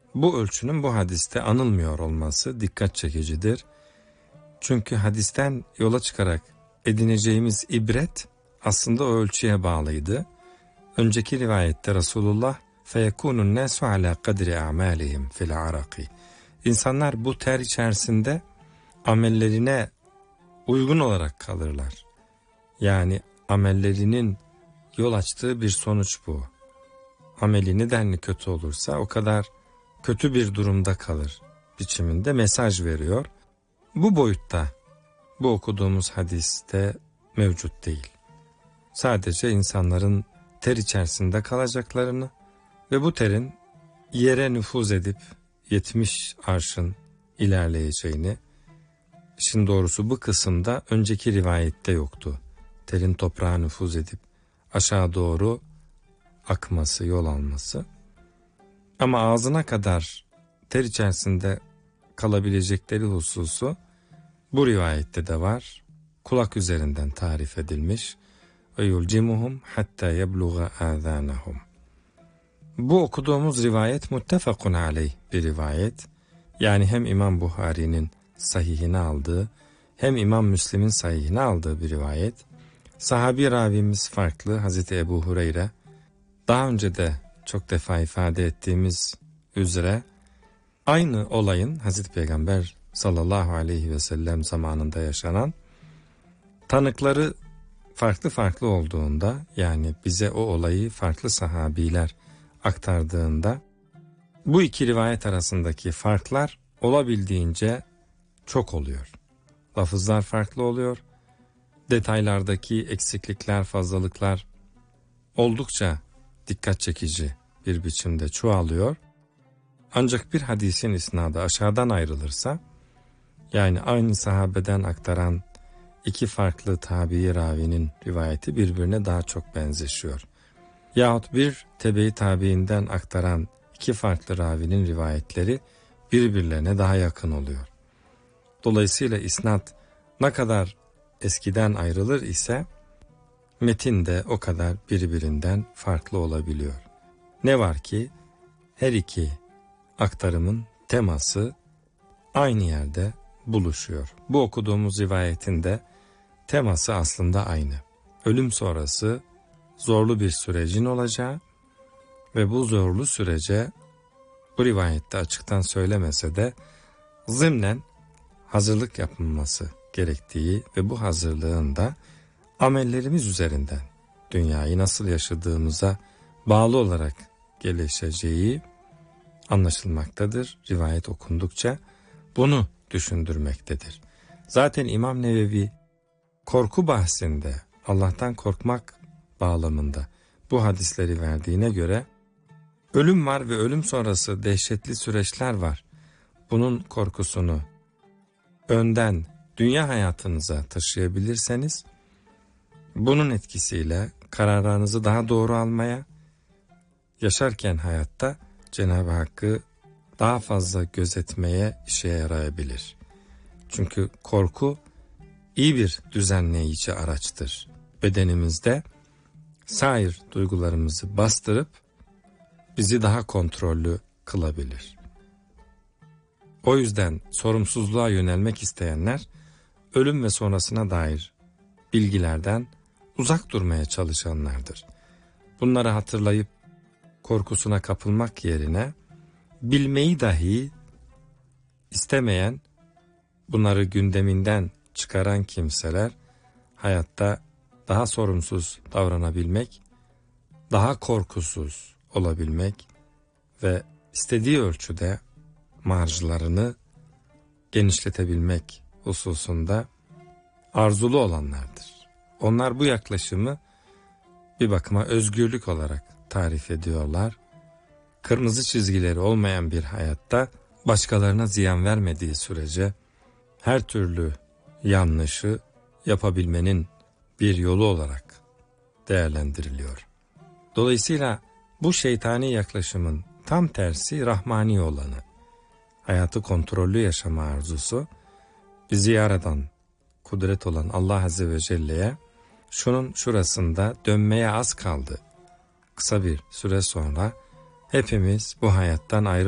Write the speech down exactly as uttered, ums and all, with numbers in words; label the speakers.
Speaker 1: Bu ölçünün bu hadiste anılmıyor olması dikkat çekicidir. Çünkü hadisten yola çıkarak edineceğimiz ibret aslında o ölçüye bağlıydı. Önceki rivayette Resulullah فَيَكُونُ النَّاسُ عَلَى قَدْرِ اَعْمَالِهِمْ فِي الْعَرَقِ İnsanlar bu ter içerisinde amellerine uygun olarak kalırlar. Yani amellerinin yol açtığı bir sonuç bu. Ameli nedenli kötü olursa o kadar kötü bir durumda kalır biçiminde mesaj veriyor. Bu boyutta bu okuduğumuz hadiste mevcut değil. Sadece insanların ter içerisinde kalacaklarını ve bu terin yere nüfuz edip yetmiş arşın ilerleyeceğini, işin doğrusu bu kısımda önceki rivayette yoktu. Terin toprağa nüfuz edip aşağı doğru akması, yol alması. Ama ağzına kadar ter içerisinde kalabilecekleri hususu bu rivayette de var. Kulak üzerinden tarif edilmiş. Ve yulcimuhum hatta yebluğa azanahum. Bu okuduğumuz rivayet muttefakun aleyh bir rivayet. Yani hem İmam Buhari'nin sahihine aldığı hem İmam Müslim'in sahihine aldığı bir rivayet. Sahabi ravimiz farklı, Hazreti Ebu Hureyre. Daha önce de çok defa ifade ettiğimiz üzere aynı olayın Hazreti Peygamber sallallahu aleyhi ve sellem zamanında yaşanan tanıkları farklı farklı olduğunda, yani bize o olayı farklı sahabiler aktardığında bu iki rivayet arasındaki farklar olabildiğince çok oluyor. Lafızlar farklı oluyor. Detaylardaki eksiklikler, fazlalıklar oldukça dikkat çekici bir biçimde çoğalıyor. Ancak bir hadisin isnadı aşağıdan ayrılırsa, yani aynı sahabeden aktaran iki farklı tabi ravinin rivayeti birbirine daha çok benzeşiyor. Yahut bir tebe-i tabiinden aktaran iki farklı ravinin rivayetleri birbirlerine daha yakın oluyor. Dolayısıyla isnat ne kadar eskiden ayrılır ise metin de o kadar birbirinden farklı olabiliyor. Ne var ki her iki aktarımın teması aynı yerde buluşuyor. Bu okuduğumuz rivayetinde teması aslında aynı. Ölüm sonrası zorlu bir sürecin olacağı ve bu zorlu sürece bu rivayette açıktan söylemese de zımnen hazırlık yapılması gerektiği ve bu hazırlığın da amellerimiz üzerinden dünyayı nasıl yaşadığımıza bağlı olarak gelişeceği anlaşılmaktadır. Rivayet okundukça bunu düşündürmektedir. Zaten İmam Nevevi korku bahsinde, Allah'tan korkmak bağlamında bu hadisleri verdiğine göre ölüm var ve ölüm sonrası dehşetli süreçler var. Bunun korkusunu önden dünya hayatınıza taşıyabilirseniz bunun etkisiyle kararlarınızı daha doğru almaya, yaşarken hayatta Cenab-ı Hakk'ı daha fazla gözetmeye işe yarayabilir. Çünkü korku iyi bir düzenleyici araçtır. Bedenimizde sair duygularımızı bastırıp bizi daha kontrollü kılabilir. O yüzden sorumsuzluğa yönelmek isteyenler ölüm ve sonrasına dair bilgilerden uzak durmaya çalışanlardır. Bunları hatırlayıp korkusuna kapılmak yerine bilmeyi dahi istemeyen, bunları gündeminden çıkaran kimseler hayatta daha sorumsuz davranabilmek, daha korkusuz olabilmek ve istediği ölçüde marjlarını genişletebilmek hususunda arzulu olanlardır. Onlar bu yaklaşımı bir bakıma özgürlük olarak tarif ediyorlar. Kırmızı çizgileri olmayan bir hayatta başkalarına ziyan vermediği sürece her türlü yanlışı yapabilmenin bir yolu olarak değerlendiriliyor. Dolayısıyla bu şeytani yaklaşımın tam tersi rahmani olanı, hayatı kontrollü yaşama arzusu, bizi yaradan, kudret olan Allah Azze ve Celle'ye şunun şurasında dönmeye az kaldı. Kısa bir süre sonra hepimiz bu hayattan ayrı